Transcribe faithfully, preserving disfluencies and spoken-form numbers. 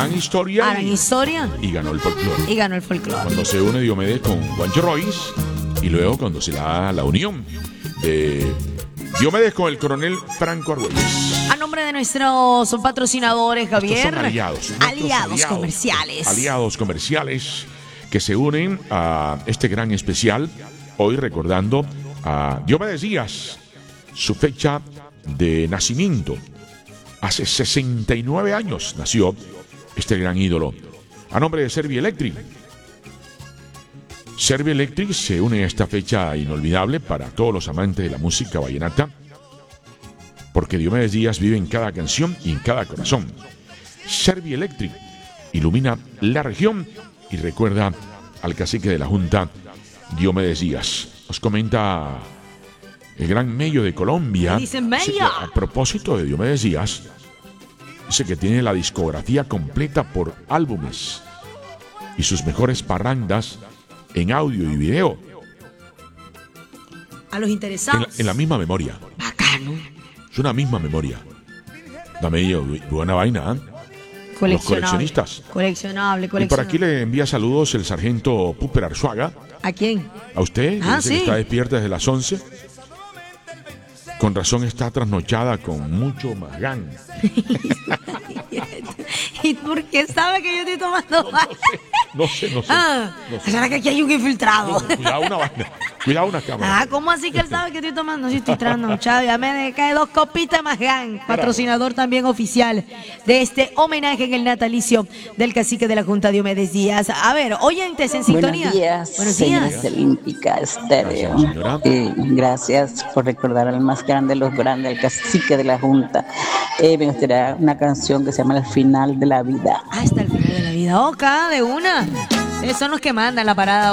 harán historia. Harán y, historia. Y ganó el folclore. Y ganó el folclore. Cuando se une Diomedes con Juancho Royce y luego cuando se da la unión de Diomedes con el coronel Franco Argüelles. A nombre de nuestros patrocinadores, Javier. Estos son aliados. Aliados, aliados comerciales. Aliados comerciales que se unen a este gran especial. Hoy recordando a Diomedes Díaz, su fecha de nacimiento. Hace sesenta y nueve años nació este gran ídolo. A nombre de Serbia Electric. Serbia Electric se une a esta fecha inolvidable para todos los amantes de la música vallenata, porque Diomedes Díaz vive en cada canción y en cada corazón. Serbia Electric ilumina la región y recuerda al cacique de la Junta, Diomedes Díaz. Nos comenta el gran Mello de Colombia. Dice Mello. A propósito de Diomedes Díaz, dice que tiene la discografía completa por álbumes y sus mejores parrandas en audio y video. A los En interesados. la, en la misma memoria. Bacano. Es una misma memoria. Dame yo, buena vaina, ¿eh? Los coleccionistas. Coleccionable, coleccionable. Y por aquí le envía saludos el sargento Puper Arzuaga. ¿A quién? A usted, que Ah, dice sí. que está despierta desde las once. Con razón está trasnochada con mucho magán. ¿Y por qué sabe que yo estoy tomando No, no sé, no sé. Ah, no sé. ¿será que aquí hay un infiltrado? No, cuidado una vaina. Cuidado una cámara. Ah, ¿cómo así que él sabe que estoy tomando? Sí, estoy trasnochado. Ya me decae dos copitas más gan. Patrocinador también oficial de este homenaje en el natalicio del cacique de la Junta, Diomedes Díaz. A ver, oyentes en sintonía. Buenos días, Buenos señora días. Olímpica Estéreo. Gracias, señora. Eh, gracias por recordar al más grande de los grandes, al cacique de la Junta. Eh, me gustaría una canción que se llama El final de la vida. Hasta el final de la vida. Oca, de una. Ustedes son los que mandan la parada.